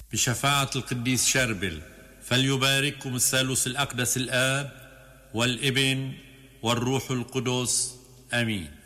بشفاعة القديس شربل، فليبارككم الثالوث الأقدس الآب والابن والروح القدس، آمين.